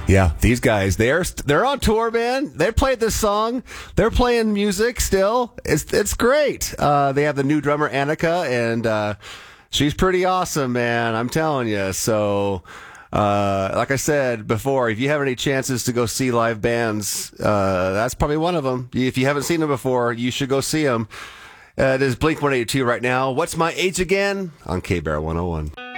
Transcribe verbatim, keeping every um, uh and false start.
Yeah, these guys, they're they're on tour, man. They played this song. They're playing music still. It's it's great. Uh, they have the new drummer, Annika, and uh, she's pretty awesome, man. I'm telling you. So, uh, like I said before, if you have any chances to go see live bands, uh, that's probably one of them. If you haven't seen them before, you should go see them. Uh, it is Blink one eighty-two right now. What's My Age Again? On K-Bear one oh one.